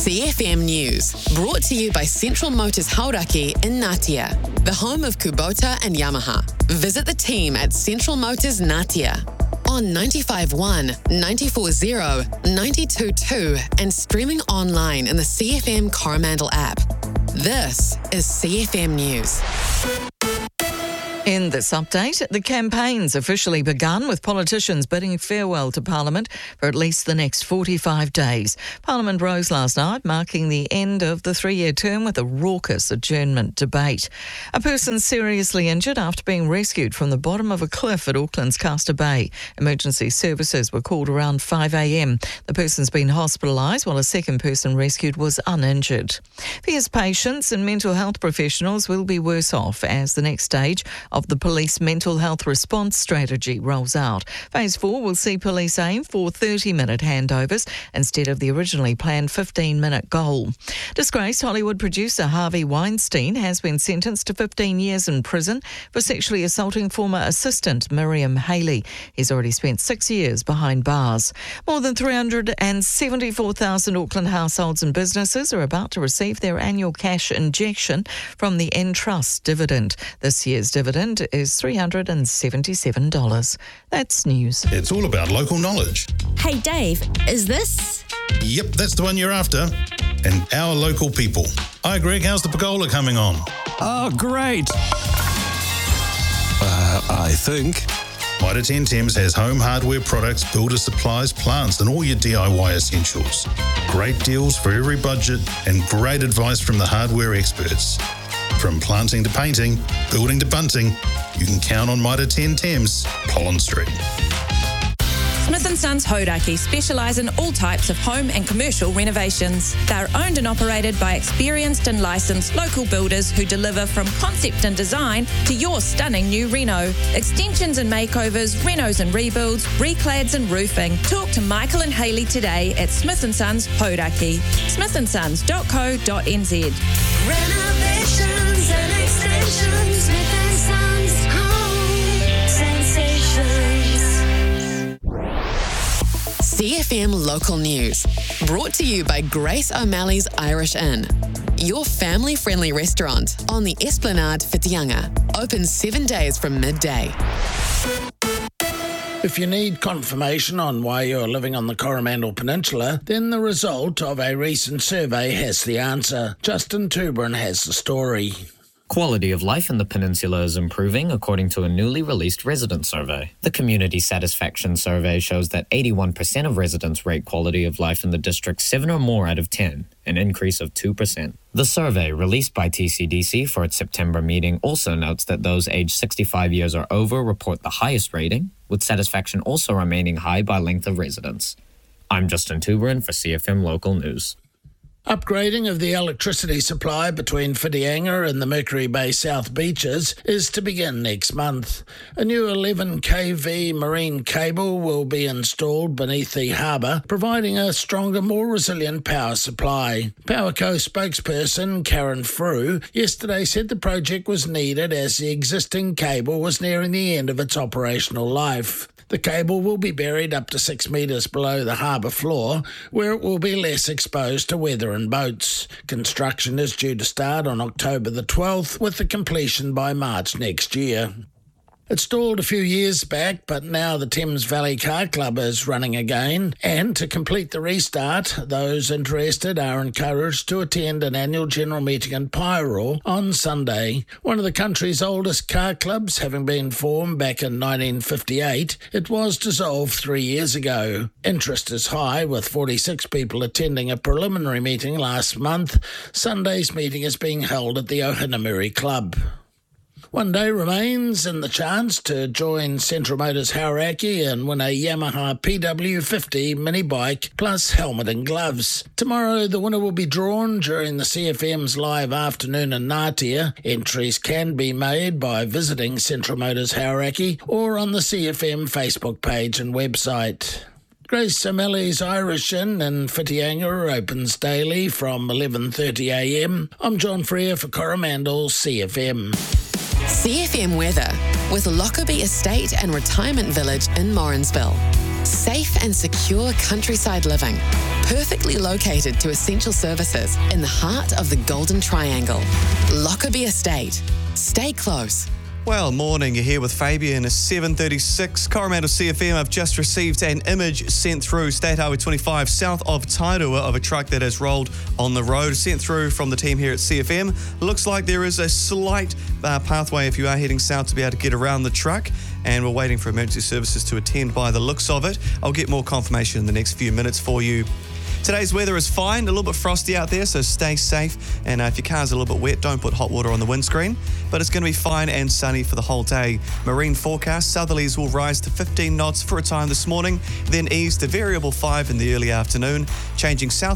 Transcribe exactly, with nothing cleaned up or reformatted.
C F M News, brought to you by Central Motors Hauraki in Ngatea, the home of Kubota and Yamaha. Visit the team at Central Motors Ngatea on ninety-five point one, ninety-four point zero, ninety-two point two and streaming online in the C F M Coromandel app. This is C F M News. In this update, the campaign's officially begun, with politicians bidding farewell to Parliament for at least the next forty-five days. Parliament rose last night, marking the end of the three-year term with a raucous adjournment debate. A person seriously injured after being rescued from the bottom of a cliff at Auckland's Castor Bay. Emergency services were called around five a.m. The person's been hospitalised, while a second person rescued was uninjured. Fierce patients and mental health professionals will be worse off as the next stage of the police mental health response strategy rolls out. Phase four will see police aim for thirty-minute handovers instead of the originally planned fifteen-minute goal. Disgraced Hollywood producer Harvey Weinstein has been sentenced to fifteen years in prison for sexually assaulting former assistant Miriam Haley. He's already spent six years behind bars. More than three hundred seventy-four thousand Auckland households and businesses are about to receive their annual cash injection from the Entrust dividend. This year's dividend is three hundred seventy-seven dollars. That's news. It's all about local knowledge. Hey Dave, is this? Yep, that's the one you're after. And our local people. Hi Greg, how's the pergola coming on? Oh, great. Uh, I think. Mitre ten Thames has home hardware products, builder supplies, plants and all your D I Y essentials. Great deals for every budget and great advice from the hardware experts. From planting to painting, building to bunting, you can count on Mitre ten Thames, Collins Street. Smith and Sons Hauraki specialise in all types of home and commercial renovations. They're owned and operated by experienced and licensed local builders who deliver from concept and design to your stunning new reno. Extensions and makeovers, renos and rebuilds, reclads and roofing. Talk to Michael and Hayley today at Smith and Sons Hauraki. smith and sons dot co dot n z. Renovations and extensions, Smith and Sons Home Sensations. C F M Local News, brought to you by Grace O'Malley's Irish Inn, your family-friendly restaurant on the Esplanade Whitianga, open seven days from midday. If you need confirmation on why you're living on the Coromandel Peninsula, then the result of a recent survey has the answer. Justin Tuberin has the story. Quality of life in the peninsula is improving, according to a newly released resident survey. The Community Satisfaction Survey shows that eighty-one percent of residents rate quality of life in the district seven or more out of ten, an increase of two percent. The survey, released by T C D C for its September meeting, also notes that those aged sixty-five years or over report the highest rating, with satisfaction also remaining high by length of residence. I'm Justin Tuberin for C F M Local News. Upgrading of the electricity supply between Whitianga and the Mercury Bay South Beaches is to begin next month. A new eleven k V marine cable will be installed beneath the harbour, providing a stronger, more resilient power supply. PowerCo spokesperson Karen Frew yesterday said the project was needed as the existing cable was nearing the end of its operational life. The cable will be buried up to six metres below the harbour floor, where it will be less exposed to weather and boats. Construction is due to start on October the twelfth, with the completion by March next year. It stalled a few years back, but now the Thames Valley Car Club is running again, and to complete the restart, those interested are encouraged to attend an annual general meeting in Pyro on Sunday. One of the country's oldest car clubs, having been formed back in nineteen fifty-eight, it was dissolved three years ago. Interest is high, with forty-six people attending a preliminary meeting last month. Sunday's meeting is being held at the Ohinamiri Club. One day remains in the chance to join Central Motors Hauraki and win a Yamaha P W fifty mini bike plus helmet and gloves. Tomorrow the winner will be drawn during the C F M's live afternoon in Ngatea. Entries can be made by visiting Central Motors Hauraki or on the C F M Facebook page and website. Grace O'Malley's Irish Inn in Whitianga opens daily from eleven thirty a m. I'm John Freer for Coromandel C F M. C F M weather with Lockerbie Estate and Retirement Village in Morrinsville. Safe and secure countryside living. perfectly located to essential services in the heart of the Golden Triangle. Lockerbie Estate. Stay close. Well, morning, you're here with Fabian. It's seven thirty-six. Coromandel C F M, I've just received an image sent through State Highway twenty-five south of Tairua of a truck that has rolled on the road. Sent through from the team here at C F M. Looks like there is a slight uh, pathway if you are heading south to be able to get around the truck. And we're waiting for emergency services to attend by the looks of it. I'll get more confirmation in the next few minutes for you. Today's weather is fine, a little bit frosty out there, so stay safe. And uh, if your car's a little bit wet, don't put hot water on the windscreen. But it's going to be fine and sunny for the whole day. Marine forecast, southerlies will rise to fifteen knots for a time this morning, then ease to variable five in the early afternoon, changing south